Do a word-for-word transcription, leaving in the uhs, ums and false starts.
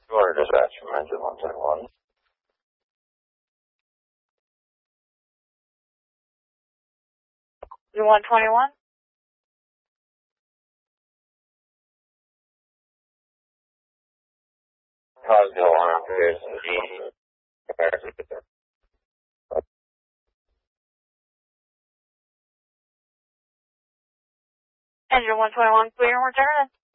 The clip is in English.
Order dispatch from engine one ten one. one twenty-one? Cosville on Pearson G. Engine one twenty-one, clear and return.